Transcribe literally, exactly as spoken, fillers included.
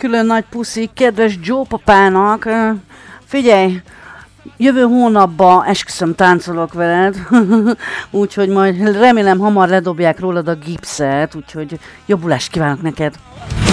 külön nagy puszi kedves Joe papának. Figyelj, jövő hónapban esküszöm táncolok veled, úgyhogy majd remélem hamar ledobják rólad a gipszet, úgyhogy jobbulást kívánok neked.